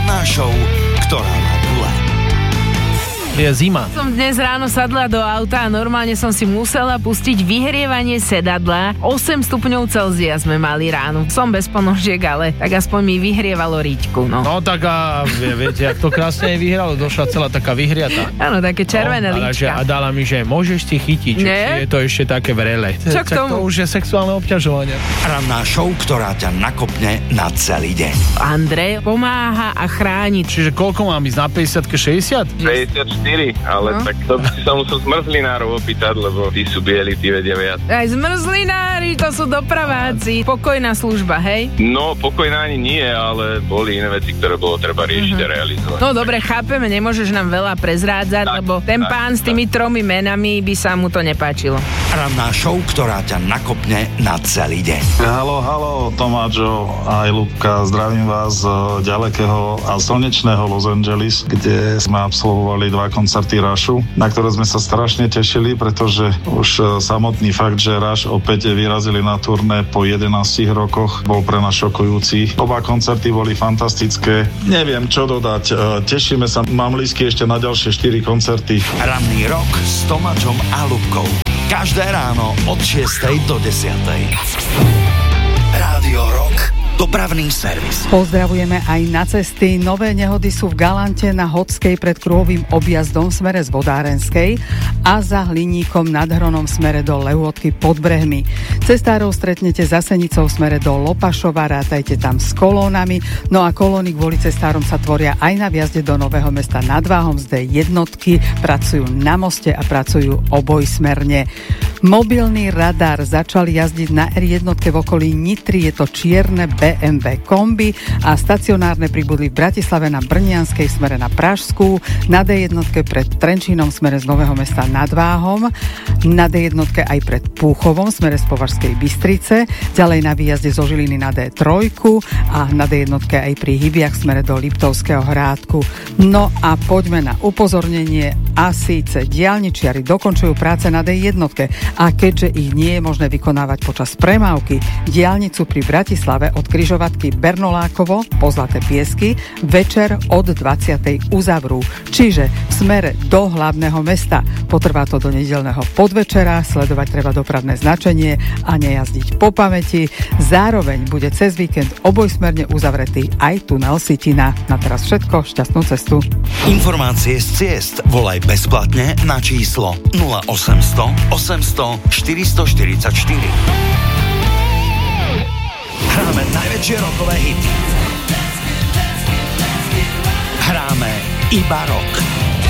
Ranná show, ktorá má gule. Je zima. Som dnes ráno sadla do auta a normálne som si musela pustiť vyhrievanie sedadla. 8 stupňov Celzia sme mali ráno. Som bez ponožiek, ale tak aspoň mi vyhrievalo riťku. No tak a viete, ak to krásne vyhralo, došla celá taká vyhriata. Áno, také červené líčka. A dala mi, že môžeš si chytiť, že je to ešte také vrele. Čo k tomu? To už je sexuálne obťažovanie. Ranná show, ktorá ťa nakopne na celý deň. Andrej pomáha a chráni. Čiže koľko mám ísť na 50-ke, 60? 54, ale tak to by si sa musel zmrzlinárov opýtať, lebo tí sú bieli, tí vedia viac. Aj zmrzlinári, to sú dopraváci. Pokojná služba, hej? No, pokojná ani nie, ale boli iné veci, ktoré bolo treba riešiť a realizovať. No dobre, chápeme, nemôžeš nám veľa prezrádzať, lebo ten pán s tými 3 menami by sa mu to nepáčilo. Ranná show, ktorá ťa nakopne na celý deň. Haló, Tomáčo aj Ľubka, zdravím vás z ďalekého a slnečného Los Angeles, kde sme absolvovali 2 koncerty Rushu, na ktoré sme sa strašne tešili, pretože už samotný fakt, že Rush opäť vyrazili na turné po 11 rokoch, bol pre nás šokujúci. Oba koncerty boli fantastické. Neviem, čo dodať. Tešíme sa, mám lístky ešte na ďalšie 4 koncerty. Ranný rok s Tomáčom a Ľubkou. Každé ráno od 6 do 10. Rádio Rock. Dopravný servis. Pozdravujeme aj na cesty. Nové nehody sú v Galante na Hodskej pred kruhovým objazdom v smere z Vodárenskej a za Hliníkom nad Hronom v smere do Lehôtky pod Brehmi. Cestárov stretnete za Senicou v smere do Lopašova, rátajte tam s kolónami. No a kolóny kvôli cestárom sa tvoria aj na vjazde do Nového Mesta nad Váhom. Zde jednotky pracujú na moste a pracujú obojsmerne. Mobilný radar začal jazdiť na R1 v okolí Nitry, je to čierne BMW kombi a stacionárne pribudli v Bratislave na Brnianskej smere na Pražskú, na D1 pred Trenčínom smere z Nového Mesta nad Váhom, na D1 aj pred Púchovom smere z Považskej Bystrice, ďalej na výjazde zo Žiliny na D3 a na D1 aj pri Hybiach smere do Liptovského Hrádku. No a poďme na upozornenie, a síce diaľničiari dokončujú práce na D1 a keďže ich nie je možné vykonávať počas premávky, diaľnicu pri Bratislave od križovatky Bernolákovo po Zlaté Piesky večer od 20. uzavrú. Čiže v smere do hlavného mesta. Potrvá to do nedeľného podvečera, sledovať treba dopravné značenie a nejazdiť po pamäti. Zároveň bude cez víkend obojsmerne uzavretý aj tunel Sitina. Na teraz všetko, šťastnú cestu. Informácie z ciest volaj bezplatne na číslo 0800 800 444. Hráme najväčšie rockové hity. Hráme iba rock.